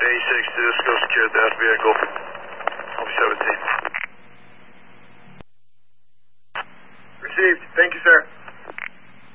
862, still secured that vehicle. Home 17. Received. Thank you, sir.